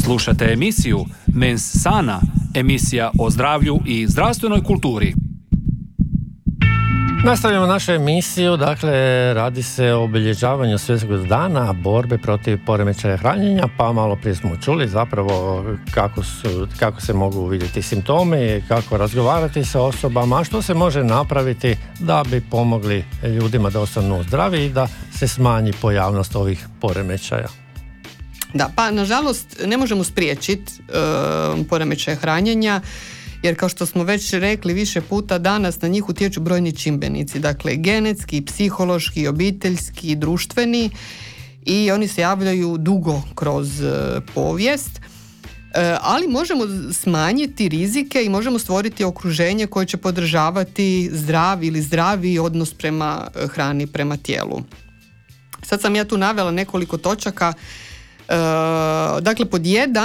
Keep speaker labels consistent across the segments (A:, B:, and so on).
A: Slušate emisiju Mens Sana, emisija o zdravlju i zdravstvenoj kulturi.
B: Nastavljamo našu emisiju, dakle radi se o obilježavanju Svjetskog dana borbe protiv poremećaja hranjenja, pa malo prije smo čuli zapravo kako se mogu vidjeti simptomi, kako razgovarati sa osobama, a što se može napraviti da bi pomogli ljudima da ostanu zdravi i da se smanji pojavnost ovih poremećaja.
C: Da, pa nažalost ne možemo spriječiti poremećaje hranjenja, jer kao što smo već rekli više puta danas, na njih utječu brojni čimbenici, dakle genetski, psihološki, obiteljski, društveni, i oni se javljaju dugo kroz povijest, ali možemo smanjiti rizike i možemo stvoriti okruženje koje će podržavati zdrav ili zdraviji odnos prema hrani, prema tijelu. Sad sam ja tu navela nekoliko točaka. Dakle, pod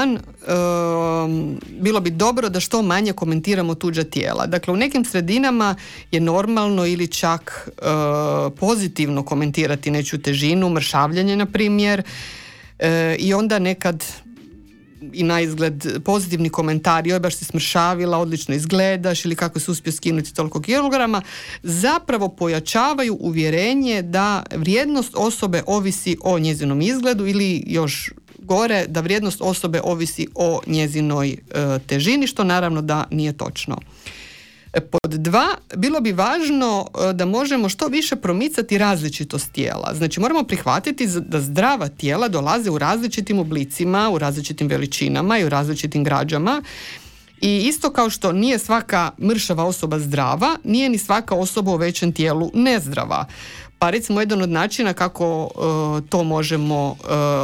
C: 1, bilo bi dobro da što manje komentiramo tuđa tijela. Dakle, u nekim sredinama je normalno ili čak pozitivno komentirati nečiju težinu, mršavljanje na primjer, i onda nekad i na izgled pozitivni komentari, oj baš si smršavila, odlično izgledaš, ili kako si uspio skinuti toliko kilograma, zapravo pojačavaju uvjerenje da vrijednost osobe ovisi o njezinom izgledu, ili još gore, da vrijednost osobe ovisi o njezinoj težini, što naravno da nije točno. Pod 2, bilo bi važno da možemo što više promicati različitost tijela. Znači moramo prihvatiti da zdrava tijela dolaze u različitim oblicima, u različitim veličinama i u različitim građama. I isto kao što nije svaka mršava osoba zdrava, nije ni svaka osoba u većem tijelu nezdrava. Pa recimo jedan od načina kako to možemo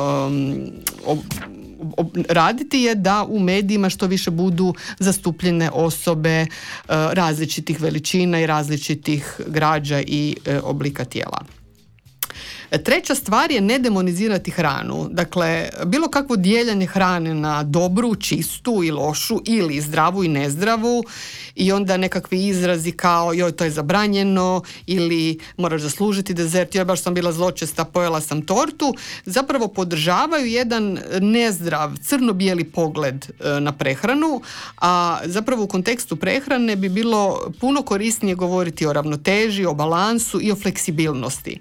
C: raditi je da u medijima što više budu zastupljene osobe različitih veličina i različitih građa i oblika tijela. Treća stvar je ne demonizirati hranu. Dakle, bilo kakvo dijeljenje hrane na dobru, čistu i lošu, ili zdravu i nezdravu, i onda nekakvi izrazi kao joj to je zabranjeno, ili moraš zaslužiti dezert, joj baš sam bila zločesta, pojela sam tortu, zapravo podržavaju jedan nezdrav, crno-bijeli pogled na prehranu, a zapravo u kontekstu prehrane bi bilo puno korisnije govoriti o ravnoteži, o balansu i o fleksibilnosti.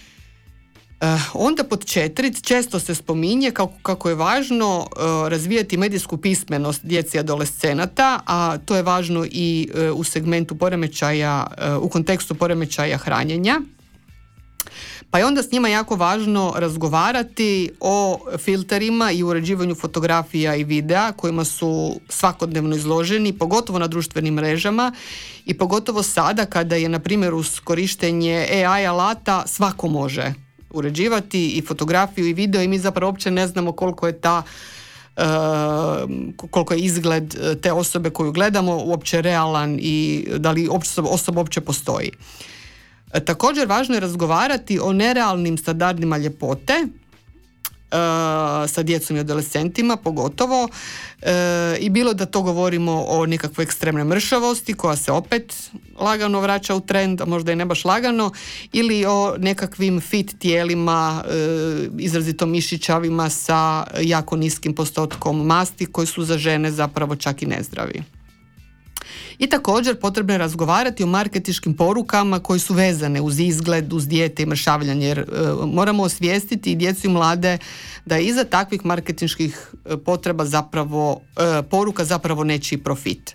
C: Onda pod 4, često se spominje kako je važno razvijati medijsku pismenost djeci i adolescenata, a to je važno i u segmentu poremećaja, u kontekstu poremećaja hranjenja. Pa je onda s njima jako važno razgovarati o filterima i uređivanju fotografija i videa kojima su svakodnevno izloženi, pogotovo na društvenim mrežama, i pogotovo sada kada je na primjer uz korištenje AI alata svako može uređivati i fotografiju i video, i mi zapravo uopće ne znamo koliko je koliko je izgled te osobe koju gledamo uopće realan i da li osoba uopće postoji. Također važno je razgovarati o nerealnim standardima ljepote sa djecom i adolescentima pogotovo, i bilo da to govorimo o nekakvoj ekstremnoj mršavosti koja se opet lagano vraća u trend, a možda i ne baš lagano, ili o nekakvim fit tijelima, izrazito mišićavima sa jako niskim postotkom masti koji su za žene zapravo čak i nezdravi. I također potrebno je razgovarati o marketinškim porukama koji su vezane uz izgled, uz dijete i mršavljanje, jer moramo osvijestiti i djecu i mlade da je iza takvih marketinških potreba zapravo poruka zapravo nečiji profit.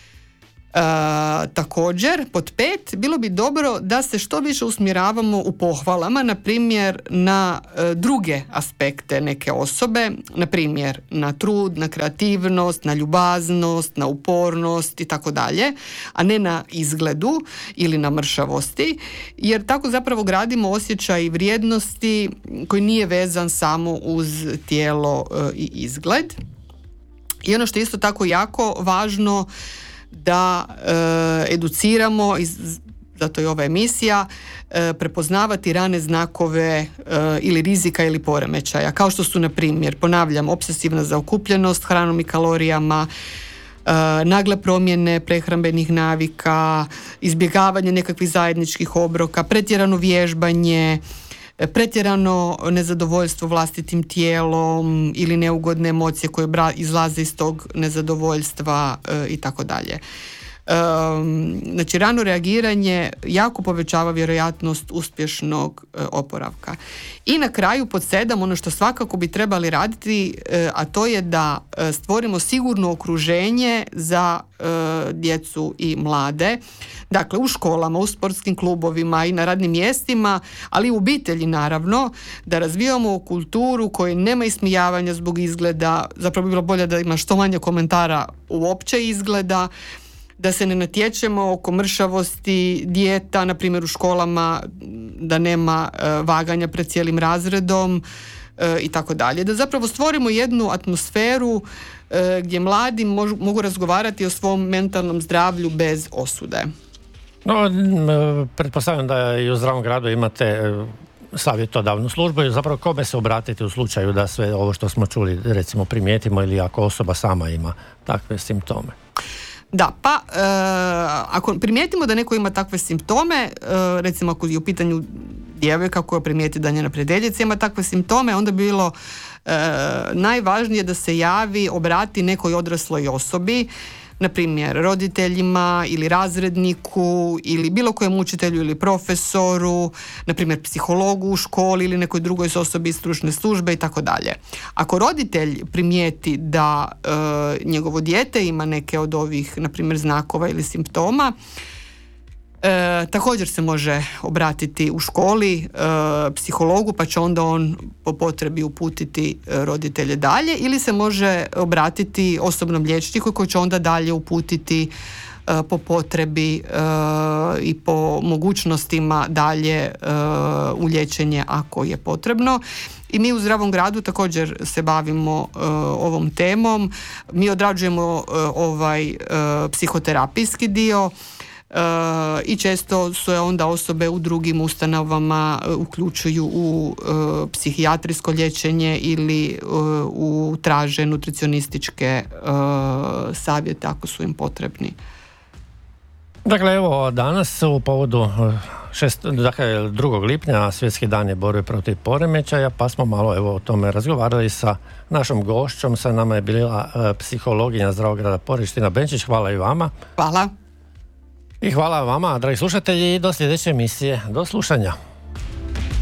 C: Također, pod 5, bilo bi dobro da se što više usmjeravamo u pohvalama, na primjer na druge aspekte neke osobe, na primjer na trud, na kreativnost, na ljubaznost, na upornost i tako dalje, a ne na izgledu ili na mršavosti, jer tako zapravo gradimo osjećaj vrijednosti koji nije vezan samo uz tijelo i izgled. I ono što je isto tako jako važno, da educiramo, zato je ova emisija, prepoznavati rane znakove ili rizika ili poremećaja, kao što su na primjer, ponavljam, obsesivna zaokupljenost hranom i kalorijama, nagle promjene prehrambenih navika, izbjegavanje nekakvih zajedničkih obroka, pretjerano vježbanje, pretjerano nezadovoljstvo vlastitim tijelom ili neugodne emocije koje izlaze iz tog nezadovoljstva i tako dalje. Znači, rano reagiranje jako povećava vjerojatnost uspješnog oporavka. I na kraju pod 7, ono što svakako bi trebali raditi, a to je da stvorimo sigurno okruženje za djecu i mlade, dakle u školama, u sportskim klubovima i na radnim mjestima, ali i u obitelji naravno, da razvijamo kulturu koja nema ismijavanja zbog izgleda, zapravo bi bilo bolje da ima što manje komentara uopće izgleda, da se ne natječemo oko mršavosti dijeta, na primjer u školama da nema vaganja pred cijelim razredom i tako dalje. Da zapravo stvorimo jednu atmosferu gdje mladi mogu razgovarati o svom mentalnom zdravlju bez osude.
B: No, pretpostavljam da i u Zdravom gradu imate savjetodavnu službu i zapravo kome se obratiti u slučaju da sve ovo što smo čuli recimo primijetimo ili ako osoba sama ima takve simptome.
C: Da, pa ako primijetimo da neko ima takve simptome, recimo ako je u pitanju djevojka koja primijeti da njena prijateljica ima takve simptome, onda bi bilo najvažnije da se javi, obrati nekoj odrasloj osobi, na primjer roditeljima ili razredniku ili bilo kojem učitelju ili profesoru, na primjer psihologu u školi ili nekoj drugoj osobi iz stručne službe i tako dalje. Ako roditelj primijeti da njegovo dijete ima neke od ovih, na primjer, znakova ili simptoma, također se može obratiti u školi psihologu, pa će onda on po potrebi uputiti roditelje dalje, ili se može obratiti osobnom liječniku koji će onda dalje uputiti po potrebi i po mogućnostima dalje u liječenje ako je potrebno. I mi u Zdravom gradu također se bavimo ovom temom. Mi odrađujemo ovaj psihoterapijski dio i često su onda osobe u drugim ustanovama uključuju u psihijatrijsko liječenje ili traže nutricionističke savjete ako su im potrebni.
B: Dakle, evo danas u povodu 2. lipnja Svjetski dan je borbe protiv poremećaja, pa smo malo o tome razgovarali sa našom gošćom. Sa nama je bila psihologinja Zdravog grada Poreč, Tina Benčić. Hvala i vama.
C: Hvala.
B: I hvala vama, dragi slušatelji, i do sljedeće emisije. Do slušanja.